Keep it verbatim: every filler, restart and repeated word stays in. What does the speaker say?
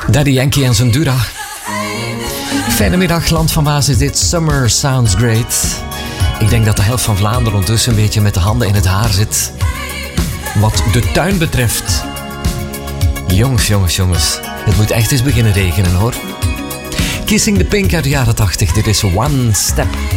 Daddy Yankee en zijn Dura. Fijne middag, land van Waas is dit. Summer Sounds Great. Ik denk dat de helft van Vlaanderen ondertussen een beetje met de handen in het haar zit. Wat de tuin betreft. Jongens, jongens, jongens. Het moet echt eens beginnen regenen, hoor. Kissing the Pink uit de jaren tachtig. Dit is One Step.